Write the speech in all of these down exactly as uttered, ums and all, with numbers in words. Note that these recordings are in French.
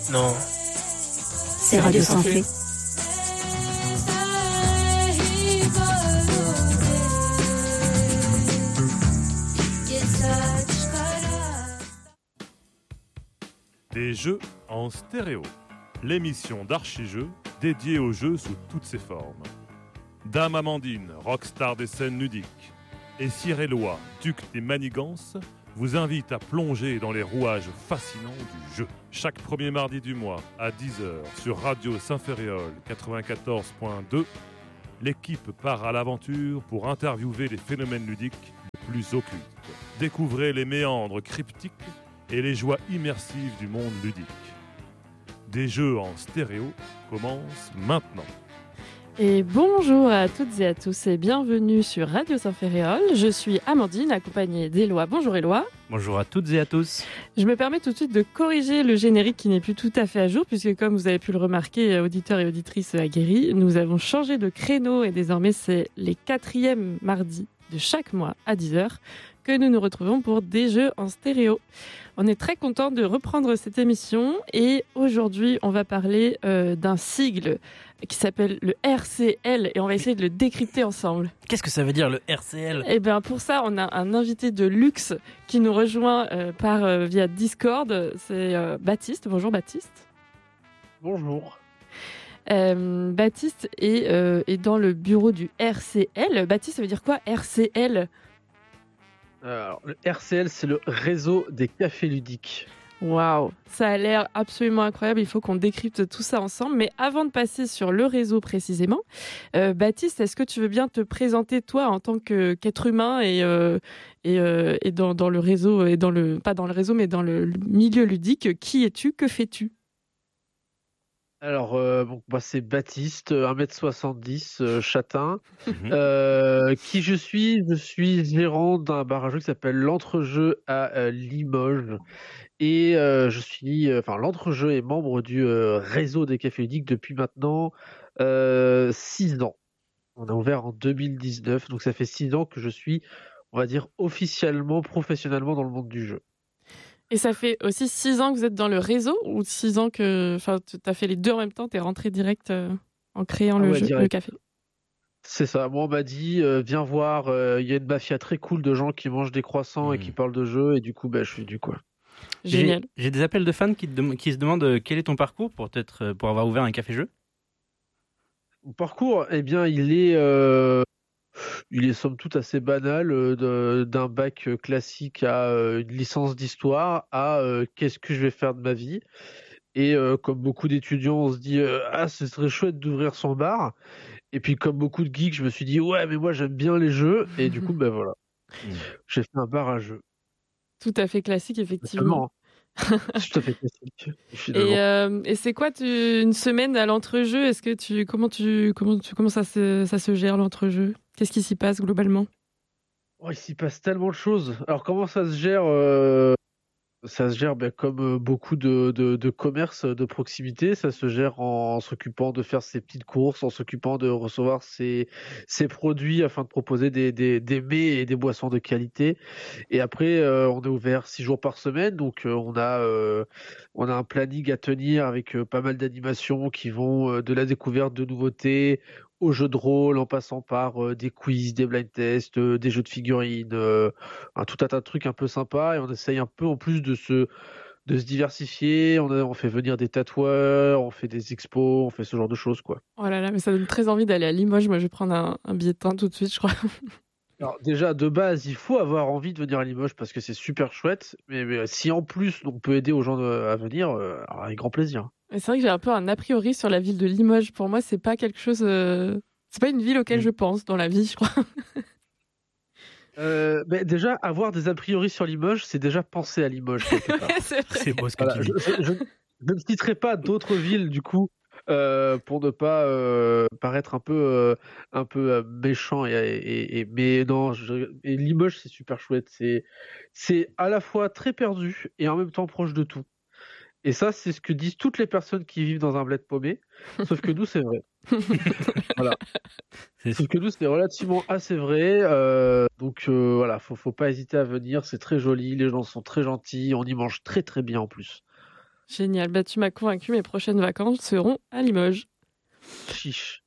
Non. C'est Radio Sans Flé. Des jeux en stéréo. L'émission d'Archijeux dédiée aux jeux sous toutes ses formes. Dame Amandine, rockstar des scènes ludiques, et Sir Éloi, duc des manigances, vous invite à plonger dans les rouages fascinants du jeu. Chaque premier mardi du mois, à dix heures, sur Radio Saint-Ferréol quatre-vingt-quatorze point deux, l'équipe part à l'aventure pour interviewer les phénomènes ludiques les plus occultes. Découvrez les méandres cryptiques et les joies immersives du monde ludique. Des jeux en stéréo commencent maintenant. Et bonjour à toutes et à tous et bienvenue sur Radio Saint-Ferréol. Je suis Amandine, accompagnée d'Éloi. Bonjour Éloi. Bonjour à toutes et à tous. Je me permets tout de suite de corriger le générique qui n'est plus tout à fait à jour, puisque comme vous avez pu le remarquer, auditeurs et auditrices aguerris, nous avons changé de créneau et désormais c'est les quatrièmes mardis de chaque mois à dix heures que nous nous retrouvons pour des jeux en stéréo. On est très content de reprendre cette émission et aujourd'hui on va parler euh, d'un sigle qui s'appelle le R C L et on va essayer de le décrypter ensemble. Qu'est-ce que ça veut dire le R C L ? Eh bien pour ça on a un invité de luxe qui nous rejoint euh, par euh, via Discord, c'est euh, Baptiste. Bonjour Baptiste. Bonjour. Euh, Baptiste est, euh, est dans le bureau du R C L. Baptiste, ça veut dire quoi R C L ? Alors, le R C L, c'est le réseau des cafés ludiques. Waouh, ça a l'air absolument incroyable. Il faut qu'on décrypte tout ça ensemble. Mais avant de passer sur le réseau précisément, euh, Baptiste, est-ce que tu veux bien te présenter toi en tant que, qu'être humain et, euh, et, euh, et dans, dans le réseau, et dans le, pas dans le réseau, mais dans le milieu ludique, qui es-tu ? Que fais-tu ? Alors, euh, bon, bah, c'est Baptiste, un mètre soixante-dix, euh, châtain. euh, qui je suis ? Je suis gérant d'un bar à jeux qui s'appelle l'Entrejeu à euh, Limoges. Et euh, je suis, enfin, euh, l'Entrejeu est membre du euh, réseau des cafés ludiques depuis maintenant euh, six ans. On a ouvert en deux mille dix-neuf, donc ça fait six ans que je suis, on va dire, officiellement, professionnellement dans le monde du jeu. Et ça fait aussi six ans que vous êtes dans le réseau ou six ans que, enfin, tu as fait les deux en même temps, tu es rentré direct euh, en créant ah le ouais, jeu, direct. le café. C'est ça. Moi, on m'a dit, euh, viens voir, il euh, y a une mafia très cool de gens qui mangent des croissants mmh. et qui parlent de jeux, et du coup, bah, je suis du quoi. Génial. J'ai, j'ai des appels de fans qui, te, qui se demandent euh, quel est ton parcours pour, être, pour avoir ouvert un café-jeu. Mon parcours, eh bien, il est... Euh... Il est somme toute assez banal, euh, de, d'un bac classique à euh, une licence d'histoire à euh, qu'est-ce que je vais faire de ma vie. Et euh, comme beaucoup d'étudiants, on se dit euh, ah, ce serait chouette d'ouvrir son bar. Et puis comme beaucoup de geeks, je me suis dit ouais, mais moi j'aime bien les jeux. Et du coup, ben voilà, mmh. j'ai fait un bar à jeux. Tout à fait classique, effectivement. Tout à fait classique. Et, euh, et c'est quoi tu, une semaine à l'entrejeu ? Est-ce que tu comment tu comment tu comment ça se ça se gère l'entrejeu ? Qu'est-ce qui s'y passe globalement ? Oh, il s'y passe tellement de choses. Alors comment ça se gère euh... Ça se gère ben, comme beaucoup de, de, de commerces de proximité, ça se gère en, en s'occupant de faire ses petites courses, en s'occupant de recevoir ses, ses produits afin de proposer des, des, des mets et des boissons de qualité. Et après, euh, on est ouvert six jours par semaine, donc euh, on a euh, on a un planning à tenir avec euh, pas mal d'animations qui vont euh, de la découverte de nouveautés aux jeux de rôle, en passant par euh, des quiz, des blind tests, euh, des jeux de figurines, euh, un tout un tas de trucs un peu sympas. Et on essaye un peu en plus de se, de se diversifier. On, a, on fait venir des tatoueurs, on fait des expos, on fait ce genre de choses, quoi. Oh là là, mais ça donne très envie d'aller à Limoges. Moi, je vais prendre un, un billet de train tout de suite, je crois. Alors déjà, de base, il faut avoir envie de venir à Limoges parce que c'est super chouette. Mais, mais si en plus, on peut aider aux gens de, à venir, euh, alors avec grand plaisir. Et c'est vrai que j'ai un peu un a priori sur la ville de Limoges. Pour moi, c'est pas quelque chose. Euh... C'est pas une ville auquel mmh. je pense dans la vie, je crois. euh, mais déjà, avoir des a priori sur Limoges, c'est déjà penser à Limoges. c'est, c'est beau ce que voilà, tu dis. Je, je, je, je ne citerai pas d'autres villes du coup. Euh, pour ne pas euh, paraître un peu euh, un peu euh, méchant et, et, et mais non je, et Limoges c'est super chouette, c'est c'est à la fois très perdu et en même temps proche de tout, et ça c'est ce que disent toutes les personnes qui vivent dans un bled paumé, sauf que nous c'est vrai. Voilà, c'est sauf que nous c'est relativement assez vrai, euh, donc euh, voilà, faut faut pas hésiter à venir, c'est très joli, les gens sont très gentils, on y mange très très bien en plus. Génial. Bah, tu m'as convaincu, mes prochaines vacances seront à Limoges. Chiche.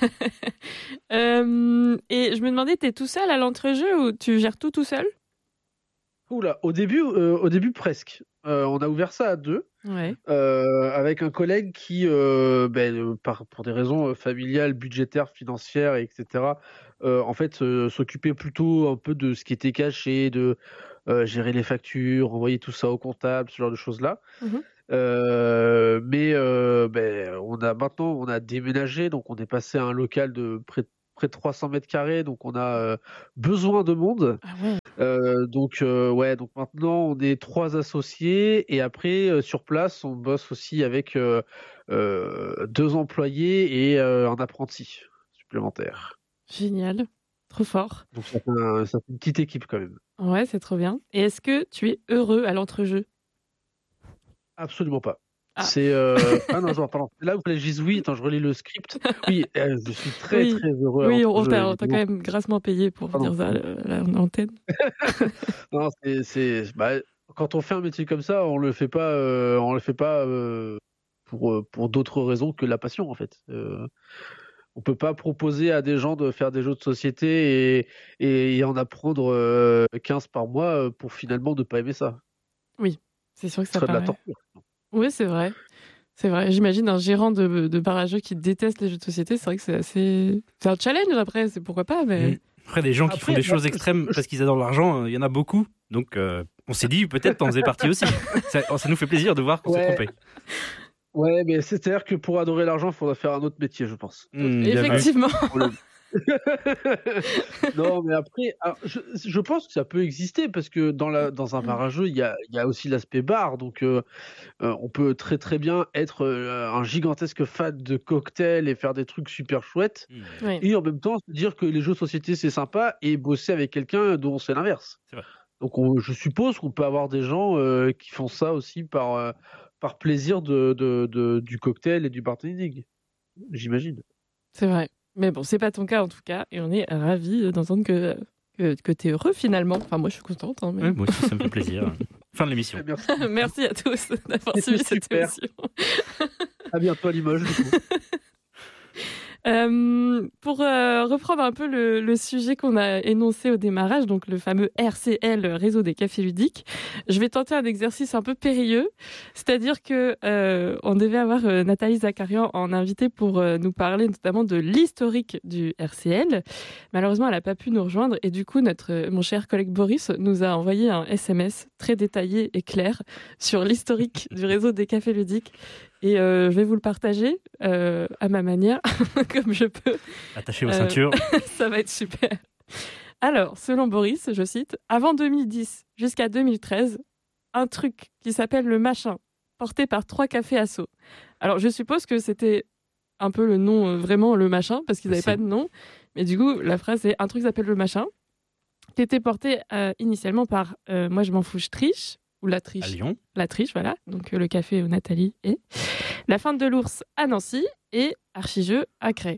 Euh, et je me demandais, t'es tout seul à l'entrejeu ou tu gères tout tout seul? Oula, au début, euh, au début presque. Euh, on a ouvert ça à deux, Ouais. euh, avec un collègue qui, euh, ben, euh, par, pour des raisons euh, familiales, budgétaires, financières, et cetera, euh, en fait, euh, s'occupait plutôt un peu de ce qui était caché, de euh, gérer les factures, envoyer tout ça au comptable, ce genre de choses-là. Mhm. Euh, mais euh, ben, on a maintenant, on a déménagé, donc on est passé à un local de près, près de trois cents mètres carrés, donc on a euh, besoin de monde. Ah ouais. Euh, donc euh, ouais, donc maintenant on est trois associés et après euh, sur place on bosse aussi avec euh, euh, deux employés et euh, un apprenti supplémentaire. Génial. Trop fort. Donc ça fait, un- ça fait une petite équipe quand même. Ouais, c'est trop bien. Et est-ce que tu es heureux à l'entrejeu? Absolument pas. Ah. C'est euh... ah non, genre, pardon. Là où je dis oui, attends, je relis le script. Oui, euh, je suis très Oui. très heureux. Oui, alors, on je- t'a on t'a quand même grassement payé pour Pardon. dire ça euh, là, en antenne. Non, c'est c'est bah, quand on fait un métier comme ça, on le fait pas, euh, on le fait pas euh, pour euh, pour d'autres raisons que la passion en fait. Euh, on peut pas proposer à des gens de faire des jeux de société et et, et en apprendre euh, quinze par mois euh, pour finalement ne pas aimer ça. C'est sûr que Ce ça serait de la paraît. torture. Oui, c'est vrai. C'est vrai. J'imagine un gérant de, de bar à jeux qui déteste les jeux de société. C'est vrai que c'est assez. C'est un challenge après, c'est pourquoi pas, mais. Mm. Après, des gens qui Après, font des moi, choses je- extrêmes je- parce qu'ils adorent l'argent, il y en a beaucoup. Donc, euh, on s'est dit peut-être t'en faisais partie aussi. Ça, ça nous fait plaisir de voir qu'on s'est Ouais. trompé. Ouais, mais c'est-à-dire que pour adorer l'argent, il faudra faire un autre métier, je pense. Mm, bien vu. Effectivement. Non, mais après, alors, je, je pense que ça peut exister parce que dans, la, dans un bar à jeu, il y a, il y a aussi l'aspect bar. Donc, euh, euh, on peut très très bien être euh, un gigantesque fan de cocktails et faire des trucs super chouettes. Mm. Oui. Et en même temps, se dire que les jeux de société, c'est sympa et bosser avec quelqu'un dont c'est l'inverse. C'est vrai. Donc, on- je suppose qu'on peut avoir des gens euh, qui font ça aussi par, euh, par plaisir de, de, de- du cocktail et du bartending. J'imagine. C'est vrai. Mais bon, c'est pas ton cas en tout cas. Et on est ravis d'entendre que, que, que tu es heureux finalement. Enfin, moi, je suis contente. Hein, mais... Ouais, moi aussi, ça me fait plaisir. Fin de l'émission. Merci. Merci à tous d'avoir C'était suivi cette super. émission. À bientôt à Limoges. Du coup. Euh, pour euh, reprendre un peu le, le sujet qu'on a énoncé au démarrage, donc le fameux R C L, Réseau des cafés ludiques, je vais tenter un exercice un peu périlleux, c'est-à-dire que euh, on devait avoir euh, Nathalie Zakarian en invité pour euh, nous parler notamment de l'historique du R C L. Malheureusement, elle n'a pas pu nous rejoindre et du coup, notre euh, mon cher collègue Boris nous a envoyé un S M S très détaillé et clair sur l'historique du réseau des cafés ludiques. Et euh, je vais vous le partager euh, à ma manière, comme je peux. Attachez vos Euh, ceintures. Ça va être super. Alors, selon Boris, je cite, avant deux mille dix jusqu'à deux mille treize, un truc qui s'appelle le machin, porté par trois cafés assos. Alors, je suppose que c'était un peu le nom, euh, vraiment le machin, parce qu'ils n'avaient pas de nom. Mais du coup, la phrase c'est un truc qui s'appelle le machin, qui était porté euh, initialement par euh, Moi je m'en fous, je triche, ou la À triche. Lyon. La Triche, voilà, donc euh, le café où Nathalie est. La Feinte de l'Ours à Nancy et Archijeux à Cré.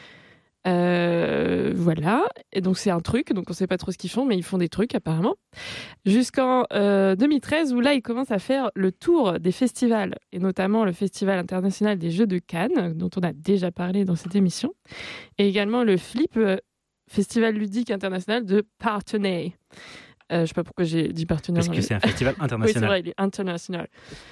Euh, voilà, et donc c'est un truc, donc on sait pas trop ce qu'ils font, mais ils font des trucs apparemment. Jusqu'en euh, deux mille treize, où là ils commencent à faire le tour des festivals, et notamment le Festival international des Jeux de Cannes, dont on a déjà parlé dans cette émission, et également le Flip euh, Festival ludique international de Parthenay. Euh, je sais pas pourquoi j'ai dit Parthenay. Parce dans que les- c'est un festival Oui, c'est international. vrai, il est international.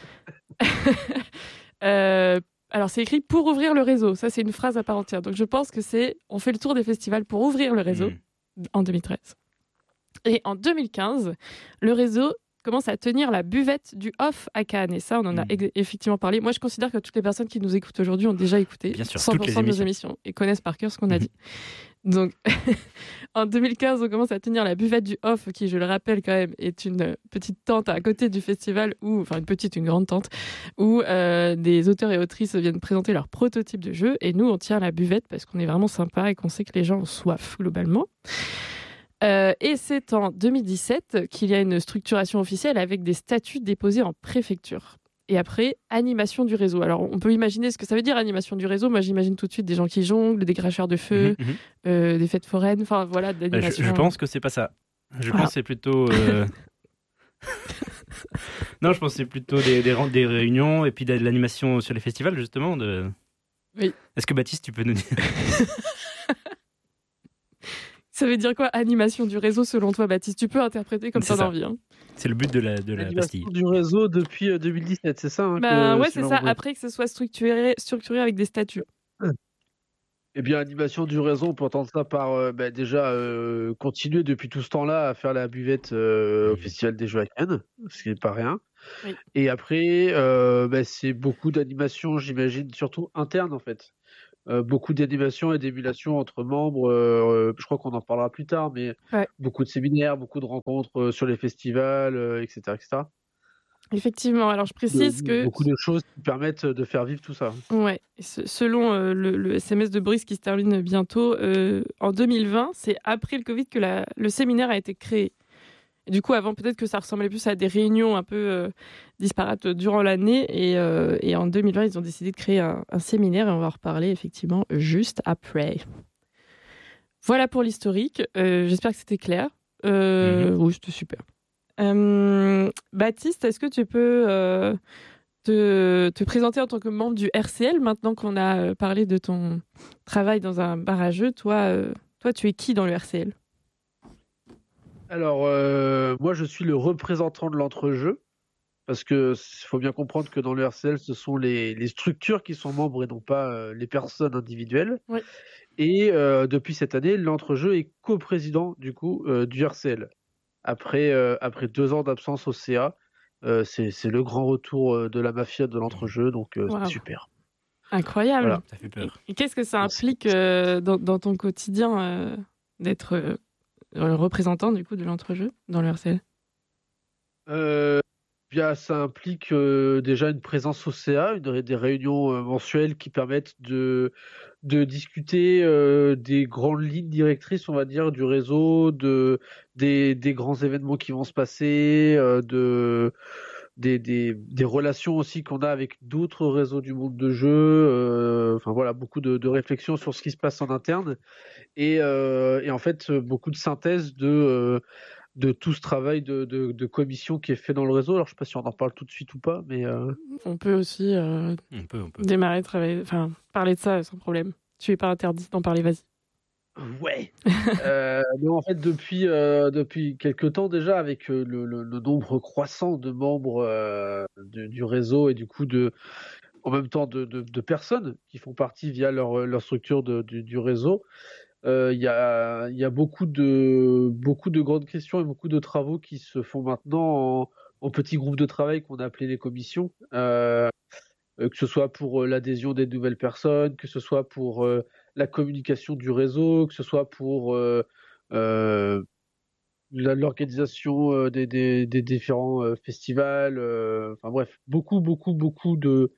Euh, alors, c'est écrit pour ouvrir le réseau. Ça, c'est une phrase à part entière. Donc, je pense que c'est on fait le tour des festivals pour ouvrir le réseau Mm. en deux mille treize. Et en deux mille quinze, le réseau commence à tenir la buvette du off à Cannes. Et ça, on en a Mm. ex- effectivement parlé. Moi, je considère que toutes les personnes qui nous écoutent aujourd'hui ont déjà écouté Bien sûr, cent pour cent toutes les de nos émissions. émissions et connaissent par cœur ce qu'on a Mhm. dit. Donc, en deux mille quinze, on commence à tenir la buvette du off, qui, je le rappelle quand même, est une petite tente à côté du festival, où, enfin une petite, une grande tente, où euh, des auteurs et autrices viennent présenter leur prototype de jeu. Et nous, on tient la buvette parce qu'on est vraiment sympa et qu'on sait que les gens ont soif, globalement. Euh, et c'est en deux mille dix-sept qu'il y a une structuration officielle avec des statuts déposés en préfecture. Et après, animation du réseau. Alors, on peut imaginer ce que ça veut dire, animation du réseau. Moi, j'imagine tout de suite des gens qui jonglent, des cracheurs de feu, Mhm, mhm. euh, des fêtes foraines, enfin voilà, de Euh, je, l'animation. je pense que c'est pas ça. Je Voilà. pense que c'est plutôt euh, Non, je pensais plutôt des, des, des réunions et puis de l'animation sur les festivals, justement. De... Oui. Est-ce que Baptiste, tu peux nous dire? Ça veut dire quoi, animation du réseau, selon toi, Baptiste? Tu peux interpréter comme C'est tu as ça. envie. Hein. C'est le but de la, de la pastille. L'animation du réseau depuis euh, deux mille dix-sept, c'est ça hein, Bah que- ouais, c'est selon ça. vous. Après que ce soit structuré, structuré avec des statuts. Eh bien, animation du réseau, on peut entendre ça par euh, bah, déjà euh, continuer depuis tout ce temps-là à faire la buvette euh, au Mhm. Festival des Jeux à Cannes, ce qui n'est pas rien. Oui. Et après, euh, bah, c'est beaucoup d'animation, j'imagine, surtout interne en fait. Euh, beaucoup d'animation et d'émulation entre membres. euh, je crois qu'on en parlera plus tard, mais Ouais. beaucoup de séminaires, beaucoup de rencontres euh, sur les festivals, euh, et cetera, et cetera. Effectivement. Alors, je De- précise que... Beaucoup de choses qui permettent de faire vivre tout ça. Ouais, et ce- selon euh, le, le S M S de Brice qui se termine bientôt, euh, en deux mille vingt, c'est après le Covid que la- le séminaire a été créé. Et du coup, avant, peut-être que ça ressemblait plus à des réunions un peu euh, disparates durant l'année. Et, euh, et en deux mille vingt, ils ont décidé de créer un, un séminaire et on va en reparler effectivement juste après. Voilà pour l'historique. Euh, j'espère que c'était clair. Euh, Oui, c'était super. Euh, Baptiste, est-ce que tu peux euh, te, te présenter en tant que membre du R C L maintenant qu'on a euh, parlé de ton travail dans un bar à jeux? Toi, euh, toi, tu es qui dans le R C L? Alors, euh, moi, je suis le représentant de l'entrejeu, parce que il faut bien comprendre que dans le R C L, ce sont les, les structures qui sont membres et non pas euh, les personnes individuelles. Oui. Et euh, depuis cette année, l'entrejeu est coprésident du coup euh, du R C L. Après, euh, après deux ans d'absence au C A, euh, c'est, c'est le grand retour euh, de la mafia de l'entrejeu, donc euh, Wow. c'est super. Incroyable. Voilà. Ça fait peur. Et qu'est-ce que ça implique euh, dans, dans ton quotidien euh, d'être euh, le représentant du coup de l'entrejeu dans le R C L? Euh, bien, ça implique euh, déjà une présence au C A, une, des réunions euh, mensuelles qui permettent de, de discuter euh, des grandes lignes directrices, on va dire, du réseau, de, des, des grands événements qui vont se passer, euh, de, des, des, des relations aussi qu'on a avec d'autres réseaux du monde de jeu. euh, enfin voilà, beaucoup de, de réflexions sur ce qui se passe en interne et, euh, et en fait beaucoup de synthèse de euh, de tout ce travail de, de, de commission qui est fait dans le réseau. Alors, je sais pas si on en parle tout de suite ou pas, mais euh, On peut aussi euh, On peut, on peut. démarrer, travailler, enfin parler de ça sans problème. Tu es pas interdit d'en parler, vas-y. ouais. euh, mais en fait, depuis euh, depuis quelques temps déjà, avec euh, le, le, le nombre croissant de membres euh, de- du réseau et du coup de en même temps de, de, de personnes qui font partie via leur, leur structure de, du, du réseau, euh, il y a, il y a beaucoup de, beaucoup de grandes questions et beaucoup de travaux qui se font maintenant en, en petits groupes de travail qu'on a appelés les commissions, euh, euh, que ce soit pour euh, l'adhésion des nouvelles personnes, que ce soit pour euh, la communication du réseau, que ce soit pour euh, euh, la- l'organisation euh, des, des, des différents euh, festivals, euh, enfin bref, beaucoup, beaucoup, beaucoup de,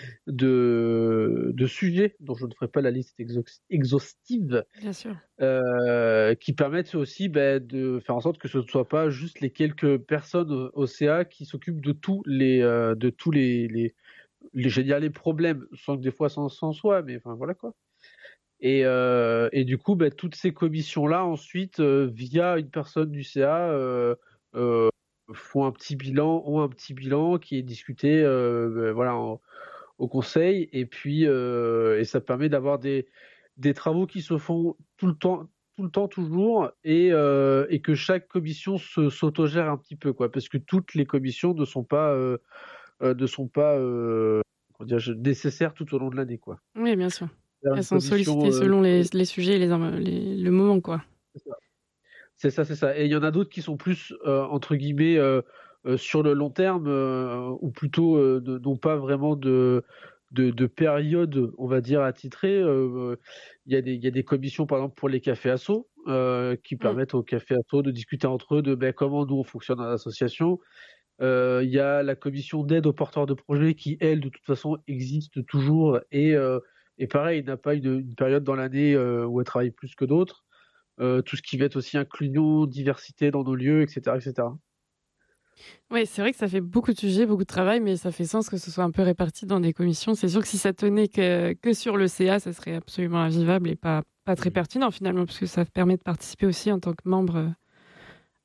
de, de sujets dont je ne ferai pas la liste exhaus- exhaustive, Bien sûr. euh, qui permettent aussi ben, de faire en sorte que ce ne soit pas juste les quelques personnes au au C A qui s'occupent de tous les, euh, de tous les, les, les, j'allais dire les problèmes, sans que des fois sans, sans soi, mais enfin voilà quoi. Et, euh, et du coup, ben, toutes ces commissions-là, ensuite, euh, via une personne du C A, euh, euh, font un petit bilan, ont un petit bilan qui est discuté, euh, ben, voilà, en- au conseil, et puis euh, et ça permet d'avoir des des travaux qui se font tout le temps, tout le temps toujours, et euh, et que chaque commission se s'autogère un petit peu, quoi, parce que toutes les commissions ne sont pas euh, euh, ne sont pas euh, comment dire, nécessaires tout au long de l'année, quoi. Oui, bien sûr. Faire une Elles sont commission, sollicitées euh, selon les, les sujets et les, les- le moment, quoi. C'est ça, c'est ça. Et il y en a d'autres qui sont plus, euh, entre guillemets, euh, euh, sur le long terme, euh, ou plutôt euh, de- n'ont pas vraiment de, de, de période, on va dire, attitrée. Euh, Il y a des, il y a des commissions, par exemple, pour les cafés assos, euh, qui permettent aux cafés assos de discuter entre eux de ben, comment nous, on fonctionne dans l'association. Euh, Il y a la commission d'aide aux porteurs de projets qui, elle, de toute façon, existe toujours. Et, euh, et pareil, n'a pas une, une période dans l'année euh, où elle travaille plus que d'autres. Euh, tout ce qui va être aussi inclusion, diversité dans nos lieux, et cetera, et cetera. Oui, c'est vrai que ça fait beaucoup de sujets, beaucoup de travail, mais ça fait sens que ce soit un peu réparti dans des commissions. C'est sûr que si ça tenait que, que sur le C A, ça serait absolument invivable et pas, pas très pertinent finalement, parce que ça permet de participer aussi en tant que membre euh,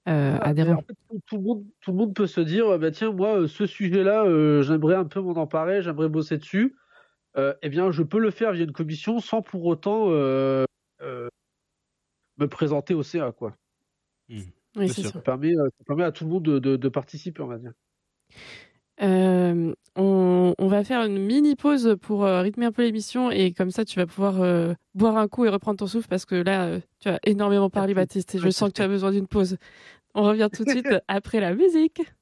euh, Ah, adhérents. en fait, tout, tout le monde, tout le monde peut se dire, bah, tiens, moi, euh, ce sujet-là, euh, j'aimerais un peu m'en emparer, j'aimerais bosser dessus. Euh, eh bien, je peux le faire via une commission sans pour autant euh, euh, me présenter au C A, quoi. Mmh. Oui, Bien c'est sûr. ça. Ça permet, euh, ça permet à tout le monde de, de- de participer, on va dire. Euh, on, on va faire une mini pause pour euh, rythmer un peu l'émission et comme ça tu vas pouvoir euh, boire un coup et reprendre ton souffle parce que là euh, tu as énormément parlé, Merci. Baptiste, et je sens que tu as besoin d'une pause. On revient tout de suite après la musique.